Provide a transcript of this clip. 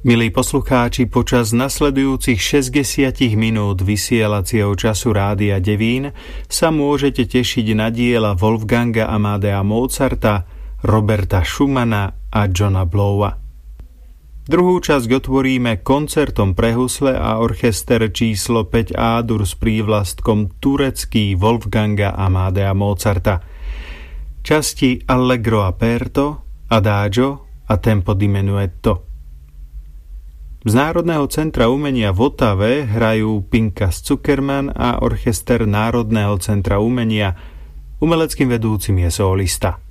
Milí poslucháči, počas nasledujúcich 60 minút vysielacieho času Rádia Devín sa môžete tešiť na diela Wolfganga Amadea Mozarta, Roberta Schumana a Johna Blowa. Druhú časť otvoríme koncertom pre husle a orchester číslo 5 A-dur s prívlastkom turecký Wolfganga Amadea Mozarta. Časti Allegro aperto, Adagio a Tempo diminuetto. Z Národného centra umenia v Ottave hrajú Pinkas Zuckerman a orchester Národného centra umenia. Umeleckým vedúcim je solista.